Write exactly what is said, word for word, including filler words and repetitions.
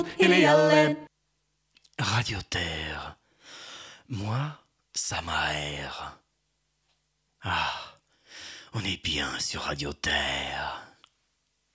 il y allait. Radio Terre, moi, ça m'aère. Ah, on est bien sur Radio Terre.